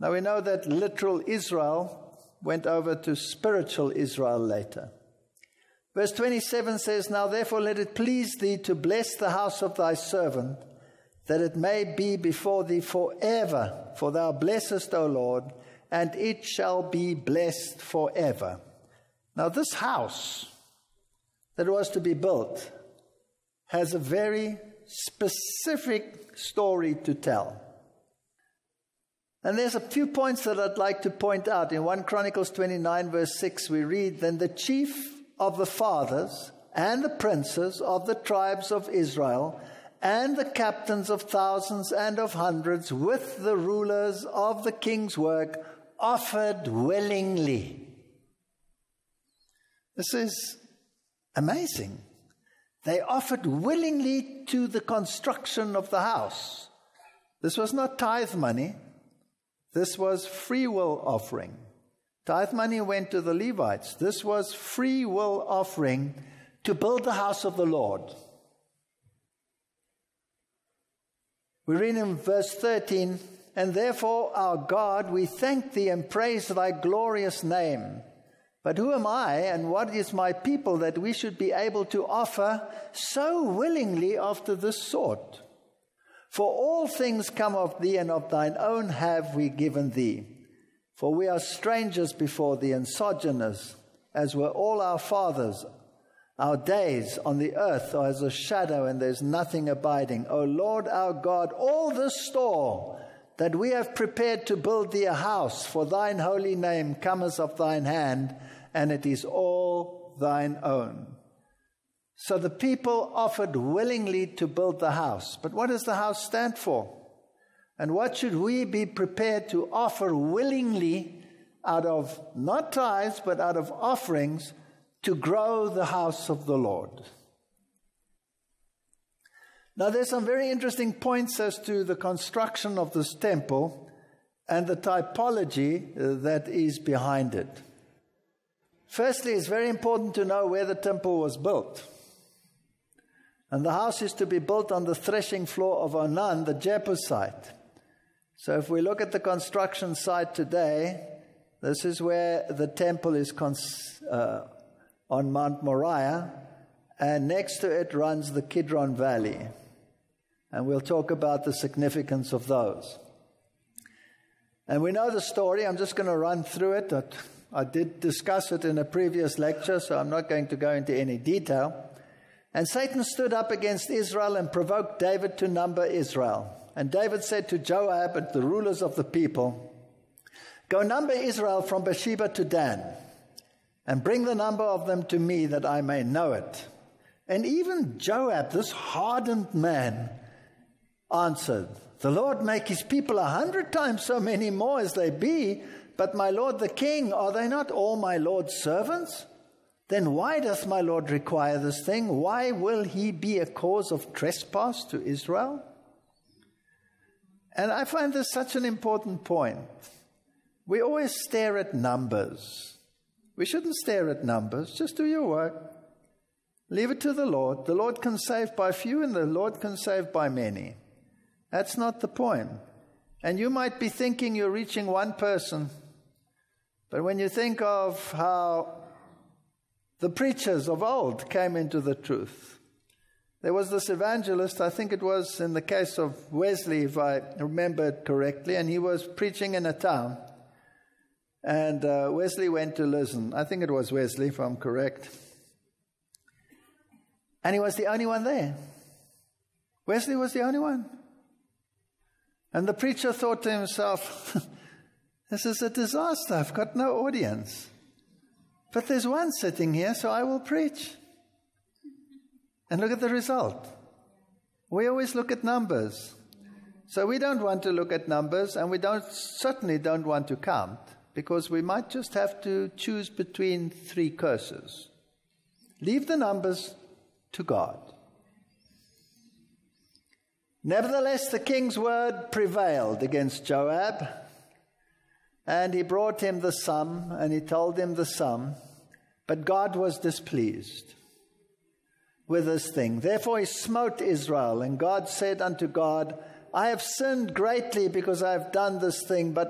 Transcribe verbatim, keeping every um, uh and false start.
Now we know that literal Israel went over to spiritual Israel later. Verse twenty-seven says, Now therefore let it please thee to bless the house of thy servant, that it may be before thee forever. For thou blessest, O Lord, and it shall be blessed forever. Now this house that was to be built has a very specific story to tell. And there's a few points that I'd like to point out. In First Chronicles twenty-nine, verse six, we read, Then the chief of the fathers and the princes of the tribes of Israel and the captains of thousands and of hundreds with the rulers of the king's work offered willingly. This is amazing. They offered willingly to the construction of the house. This was not tithe money. This was free will offering. Tithe money went to the Levites. This was free will offering to build the house of the Lord. We read in verse thirteen, And therefore, our God, we thank thee and praise thy glorious name. But who am I and what is my people that we should be able to offer so willingly after this sort? For all things come of thee, and of thine own have we given thee. For we are strangers before thee and sojourners, as were all our fathers. Our days on the earth are as a shadow, and there's nothing abiding. O Lord our God, all this store that we have prepared to build thee a house for thine holy name cometh of thine hand, and it is all thine own. So the people offered willingly to build the house. But what does the house stand for? And what should we be prepared to offer willingly out of not tithes, but out of offerings to grow the house of the Lord? Now there's some very interesting points as to the construction of this temple and the typology that is behind it. Firstly, it's very important to know where the temple was built. And the house is to be built on the threshing floor of Ornan, the Jebusite. So if we look at the construction site today, this is where the temple is cons- uh, on Mount Moriah, and next to it runs the Kidron Valley. And we'll talk about the significance of those. And we know the story. I'm just going to run through it. I did discuss it in a previous lecture, so I'm not going to go into any detail. And Satan stood up against Israel and provoked David to number Israel. And David said to Joab and the rulers of the people, Go number Israel from Beersheba to Dan, and bring the number of them to me that I may know it. And even Joab, this hardened man, answered, The Lord make his people a hundred times so many more as they be, but my lord the king, are they not all my lord's servants? Then why doth my lord require this thing? Why will he be a cause of trespass to Israel? And I find this such an important point. We always stare at numbers. We shouldn't stare at numbers. Just do your work. Leave it to the Lord. The Lord can save by few, and the Lord can save by many. That's not the point. And you might be thinking you're reaching one person, but when you think of how the preachers of old came into the truth, there was this evangelist, I think it was in the case of Wesley, if I remember it correctly, and he was preaching in a town. And uh, Wesley went to listen. I think it was Wesley, if I'm correct. And he was the only one there. Wesley was the only one. And the preacher thought to himself, this is a disaster. I've got no audience. But there's one sitting here, so I will preach. And look at the result. We always look at numbers. So we don't want to look at numbers, and we don't certainly don't want to count, because we might just have to choose between three curses. Leave the numbers to God. Nevertheless, the king's word prevailed against Joab, and he brought him the sum, and he told him the sum, but God was displeased with this thing. Therefore he smote Israel, and God said unto God, I have sinned greatly because I have done this thing, but